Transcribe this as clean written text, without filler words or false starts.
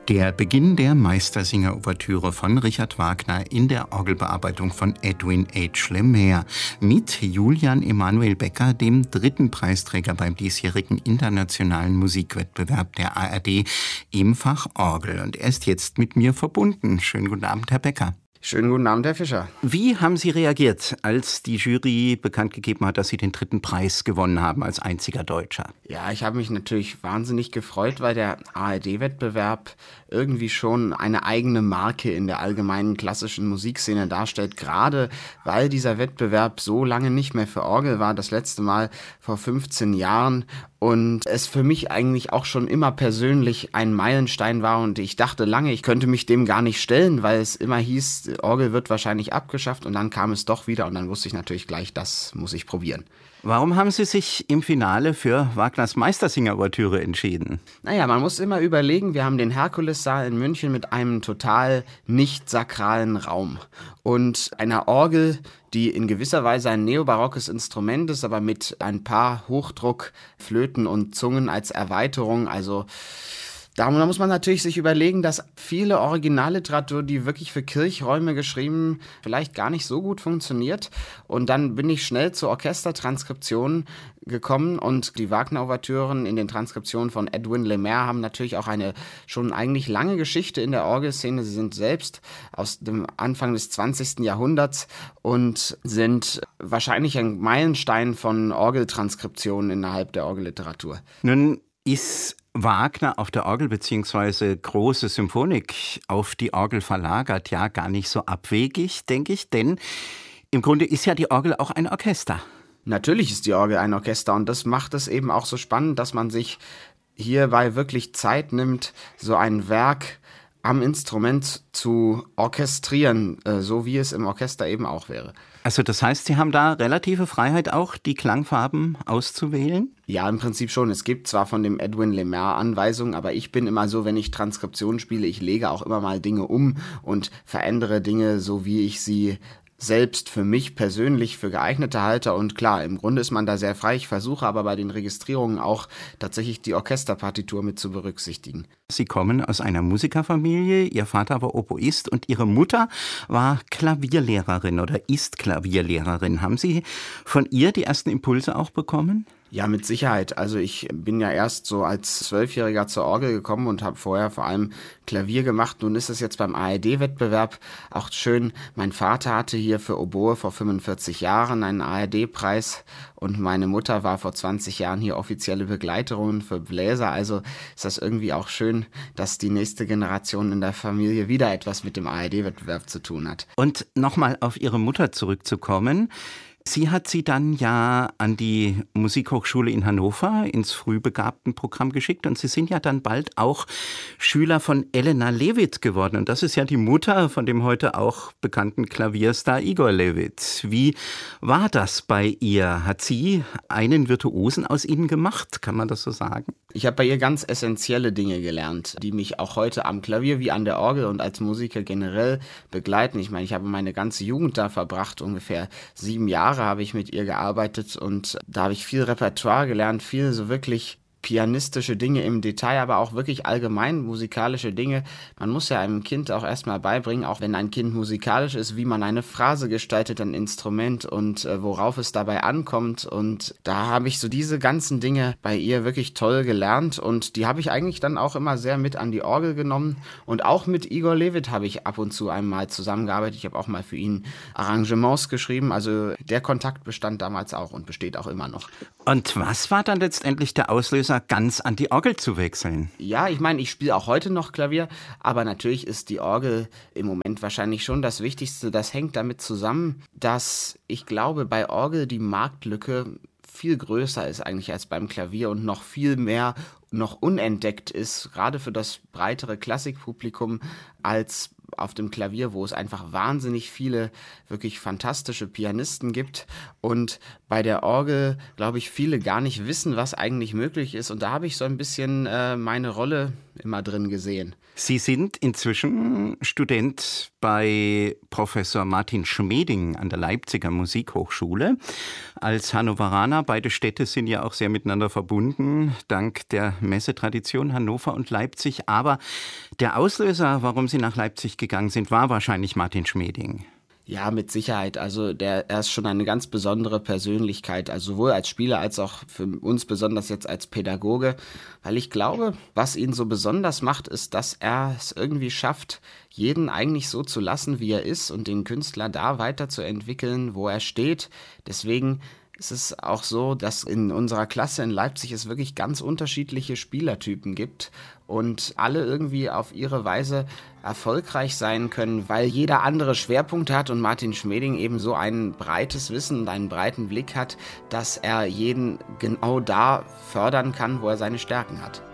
Der Beginn der Meistersinger-Ouvertüre von Richard Wagner in der Orgelbearbeitung von Edwin H. Lemaire mit Julian Emanuel Becker, dem dritten Preisträger beim diesjährigen internationalen Musikwettbewerb der ARD im Fach Orgel. Und er ist jetzt mit mir verbunden. Schönen guten Abend, Herr Becker. Schönen guten Abend, Herr Fischer. Wie haben Sie reagiert, als die Jury bekannt gegeben hat, dass Sie den dritten Preis gewonnen haben als einziger Deutscher? Ja, ich habe mich natürlich wahnsinnig gefreut, weil der ARD-Wettbewerb irgendwie schon eine eigene Marke in der allgemeinen klassischen Musikszene darstellt, gerade weil dieser Wettbewerb so lange nicht mehr für Orgel war, das letzte Mal vor 15 Jahren. Und es für mich eigentlich auch schon immer persönlich ein Meilenstein war und ich dachte lange, ich könnte mich dem gar nicht stellen, weil es immer hieß, Orgel wird wahrscheinlich abgeschafft und dann kam es doch wieder und dann wusste ich natürlich gleich, das muss ich probieren. Warum haben Sie sich im Finale für Wagners Meistersinger-Ouvertüre entschieden? Naja, man muss immer überlegen, wir haben den Herkulessaal in München mit einem total nicht sakralen Raum und einer Orgel, die in gewisser Weise ein neobarockes Instrument ist, aber mit ein paar Hochdruckflöten und Zungen als Erweiterung, also da muss man natürlich sich überlegen, dass viele Originalliteratur, die wirklich für Kirchräume geschrieben, vielleicht gar nicht so gut funktioniert. Und dann bin ich schnell zur Orchestertranskription gekommen und die Wagner-Ouvertüren in den Transkriptionen von Edwin Lemaire haben natürlich auch eine schon eigentlich lange Geschichte in der Orgelszene. Sie sind selbst aus dem Anfang des 20. Jahrhunderts und sind wahrscheinlich ein Meilenstein von Orgeltranskriptionen innerhalb der Orgelliteratur. Nun ist Wagner auf der Orgel bzw. große Symphonik auf die Orgel verlagert, ja gar nicht so abwegig, denke ich, denn im Grunde ist ja die Orgel auch ein Orchester. Natürlich ist die Orgel ein Orchester und das macht es eben auch so spannend, dass man sich hierbei wirklich Zeit nimmt, so ein Werk am Instrument zu orchestrieren, so wie es im Orchester eben auch wäre. Also das heißt, Sie haben da relative Freiheit auch, die Klangfarben auszuwählen? Ja, im Prinzip schon. Es gibt zwar von dem Edwin Lemaire Anweisungen, aber ich bin immer so, wenn ich Transkription spiele, ich lege auch immer mal Dinge um und verändere Dinge, so wie ich sie selbst für mich persönlich für geeignete halte. Und klar, im Grunde ist man da sehr frei. Ich versuche aber bei den Registrierungen auch tatsächlich die Orchesterpartitur mit zu berücksichtigen. Sie kommen aus einer Musikerfamilie, Ihr Vater war Oboist und Ihre Mutter war Klavierlehrerin oder ist Klavierlehrerin. Haben Sie von ihr die ersten Impulse auch bekommen? Ja, mit Sicherheit. Also ich bin ja erst so als 12-Jähriger zur Orgel gekommen und habe vorher vor allem Klavier gemacht. Nun ist es jetzt beim ARD-Wettbewerb auch schön. Mein Vater hatte hier für Oboe vor 45 Jahren einen ARD-Preis und meine Mutter war vor 20 Jahren hier offizielle Begleiterin für Bläser. Also ist das irgendwie auch schön, dass die nächste Generation in der Familie wieder etwas mit dem ARD-Wettbewerb zu tun hat. Und nochmal auf Ihre Mutter zurückzukommen. Sie hat Sie dann ja an die Musikhochschule in Hannover ins Frühbegabtenprogramm geschickt und Sie sind ja dann bald auch Schüler von Elena Levit geworden. Und das ist ja die Mutter von dem heute auch bekannten Klavierstar Igor Levit. Wie war das bei ihr? Hat sie einen Virtuosen aus Ihnen gemacht? Kann man das so sagen? Ich habe bei ihr ganz essentielle Dinge gelernt, die mich auch heute am Klavier wie an der Orgel und als Musiker generell begleiten. Ich meine, ich habe meine ganze Jugend da verbracht, ungefähr 7 Jahre habe ich mit ihr gearbeitet und da habe ich viel Repertoire gelernt, viel so wirklich pianistische Dinge im Detail, aber auch wirklich allgemein musikalische Dinge. Man muss ja einem Kind auch erstmal beibringen, auch wenn ein Kind musikalisch ist, wie man eine Phrase gestaltet, ein Instrument und worauf es dabei ankommt. Und da habe ich so diese ganzen Dinge bei ihr wirklich toll gelernt und die habe ich eigentlich dann auch immer sehr mit an die Orgel genommen. Und auch mit Igor Levit habe ich ab und zu einmal zusammengearbeitet. Ich habe auch mal für ihn Arrangements geschrieben. Also der Kontakt bestand damals auch und besteht auch immer noch. Und was war dann letztendlich der Auslöser, ganz an die Orgel zu wechseln? Ja, ich meine, ich spiele auch heute noch Klavier, aber natürlich ist die Orgel im Moment wahrscheinlich schon das Wichtigste. Das hängt damit zusammen, dass ich glaube, bei Orgel die Marktlücke viel größer ist eigentlich als beim Klavier und noch viel mehr noch unentdeckt ist, gerade für das breitere Klassikpublikum, als auf dem Klavier, wo es einfach wahnsinnig viele wirklich fantastische Pianisten gibt und bei der Orgel, glaube ich, viele gar nicht wissen, was eigentlich möglich ist und da habe ich so ein bisschen meine Rolle immer drin gesehen. Sie sind inzwischen Student bei Professor Martin Schmeding an der Leipziger Musikhochschule. Als Hannoveraner, beide Städte sind ja auch sehr miteinander verbunden, dank der Messetradition Hannover und Leipzig. Aber der Auslöser, warum Sie nach Leipzig gegangen sind, war wahrscheinlich Martin Schmeding. Ja, mit Sicherheit. Also er ist schon eine ganz besondere Persönlichkeit, also sowohl als Spieler als auch für uns besonders jetzt als Pädagoge, weil ich glaube, was ihn so besonders macht, ist, dass er es irgendwie schafft, jeden eigentlich so zu lassen, wie er ist und den Künstler da weiterzuentwickeln, wo er steht. Deswegen ist es auch so, dass in unserer Klasse in Leipzig es wirklich ganz unterschiedliche Spielertypen gibt und alle irgendwie auf ihre Weise erfolgreich sein können, weil jeder andere Schwerpunkte hat und Martin Schmeding eben so ein breites Wissen und einen breiten Blick hat, dass er jeden genau da fördern kann, wo er seine Stärken hat.